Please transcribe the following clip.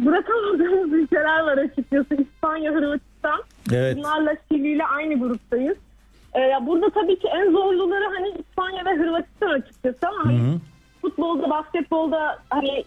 bırakamadığımız ülkeler var açıkçası. İspanya, Hırvatistan. Evet. Bunlarla, Şili ile aynı gruptayız. Burada tabii ki en zorluları hani İspanya ve Hırvatistan açıkçası ama hani futbolda, basketbolda hani